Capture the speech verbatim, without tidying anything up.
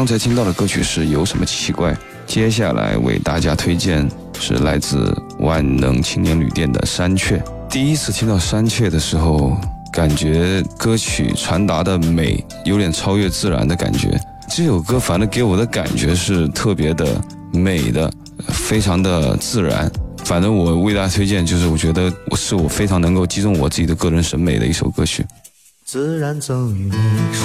刚才听到的歌曲是有什么奇怪，接下来为大家推荐是来自万能青年旅店的山雀。第一次听到山雀的时候，感觉歌曲传达的美有点超越自然的感觉。这首歌反正给我的感觉是特别的美的，非常的自然。反正我为大家推荐，就是我觉得是我非常能够击中我自己的个人审美的一首歌曲。 自然赠予你